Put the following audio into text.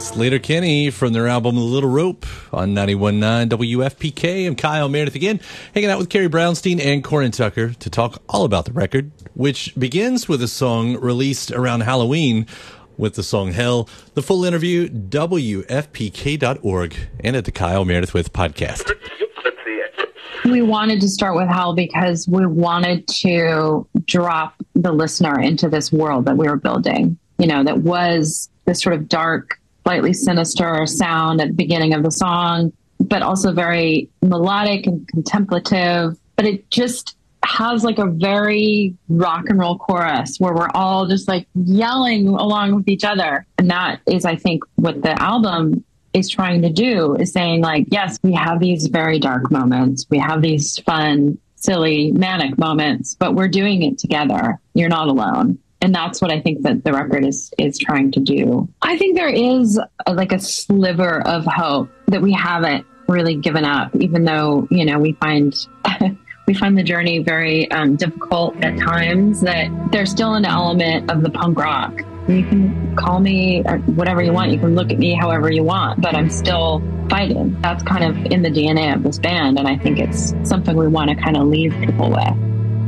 Sleater-Kinney from their album The Little Rope on 91.9 WFPK. I'm Kyle Meredith again, hanging out with Carrie Brownstein and Corin Tucker to talk all about the record, which begins with a song released around Halloween with the song Hell. The full interview, WFPK.org, and at the Kyle Meredith With podcast. We wanted to start with Hell because we wanted to drop the listener into this world that we were building, you know, that was this sort of dark, slightly sinister sound at the beginning of the song, but also very melodic and contemplative. But it just has like a very rock and roll chorus where we're all just like yelling along with each other. And that is, I think, what the album is trying to do, is saying like, yes, we have these very dark moments. We have these fun, silly, manic moments, but we're doing it together. You're not alone. And that's what I think that the record is trying to do. I think there is like a sliver of hope that we haven't really given up, even though, you know, we find the journey very difficult at times, that there's still an element of the punk rock. You can call me whatever you want. You can look at me however you want, but I'm still fighting. That's kind of in the DNA of this band. And I think it's something we want to kind of leave people with.